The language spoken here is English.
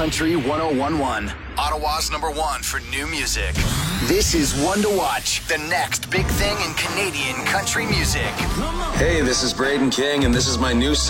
Country 101.1. Ottawa's #1 for new music. This is One to Watch, the next big thing in Canadian country music. Hey, this is Braden King, and this is my new